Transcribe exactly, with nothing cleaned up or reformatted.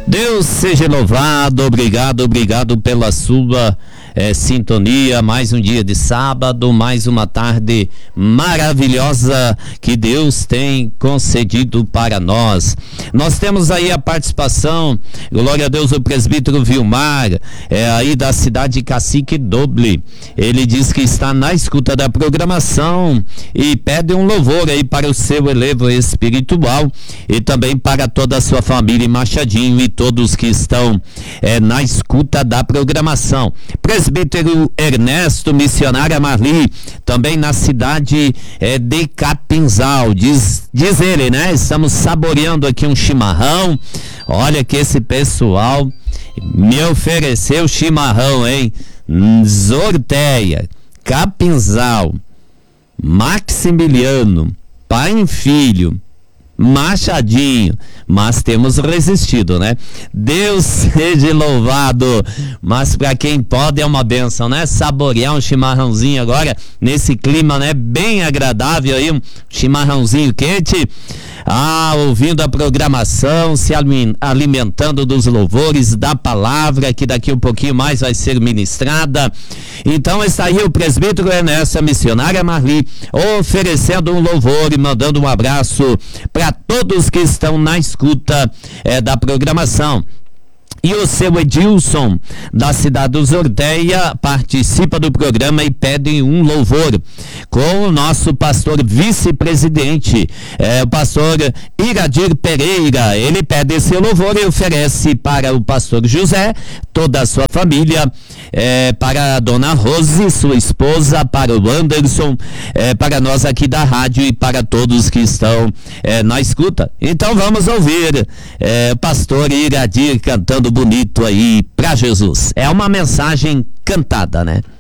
Deus seja louvado, obrigado, obrigado pela sua é, sintonia, mais um dia de sábado, mais uma tarde maravilhosa que Deus tem concedido para nós. Nós temos aí a participação, glória a Deus, o presbítero Vilmar, é, aí da cidade de Cacique Doble. Ele diz que está na escuta da programação e pede um louvor aí para o seu elevo espiritual e também para toda a sua família em Machadinho e todos que estão é, na escuta da programação. Presbítero Ernesto, missionária Marli, também na cidade é, de Capinzal, diz, diz ele, né? Estamos saboreando aqui um chimarrão. Olha que esse pessoal me ofereceu chimarrão, hein? Zorteia, Capinzal, Maximiliano, Pai e Filho, Machadinho, mas temos resistido, né? Deus seja louvado, mas para quem pode é uma bênção, né? Saborear um chimarrãozinho agora, nesse clima, né? Bem agradável aí, um chimarrãozinho quente, ah, ouvindo a programação, se alimentando dos louvores, da palavra, que daqui um pouquinho mais vai ser ministrada. Então está aí o presbítero Ernesto, a missionária Marli, oferecendo um louvor e mandando um abraço para todos que estão na escuta é, da programação. E o seu Edilson, da cidade do Zorteia, participa do programa e pede um louvor com o nosso pastor vice-presidente, é, o pastor Iradir Pereira. Ele pede esse louvor e oferece para o pastor José, toda a sua família, é, para a dona Rose, sua esposa, para o Anderson, é, para nós aqui da rádio e para todos que estão é, na escuta. Então vamos ouvir é, o pastor Iradir cantando bonito aí para Jesus. É uma mensagem cantada, né?